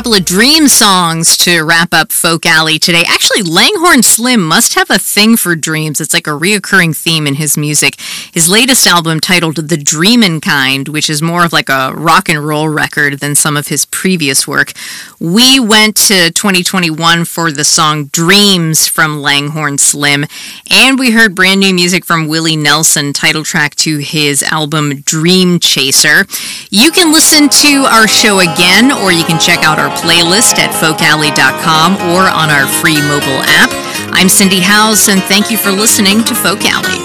couple of dream songs to wrap up Folk Alley today. Actually, Langhorne Slim must have a thing for dreams. It's like a reoccurring theme in his music. His latest album, titled The Dreamin' Kind, which is more of like a rock and roll record than some of his previous work. We went to 2021 for the song Dreams from Langhorne Slim, and we heard brand new music from Willie Nelson, title track to his album Dream Chaser. You can listen to our show again, or you can check out our playlist at folkalley.com or on our free mobile app. I'm Cindy Howes, and thank you for listening to Folk Alley.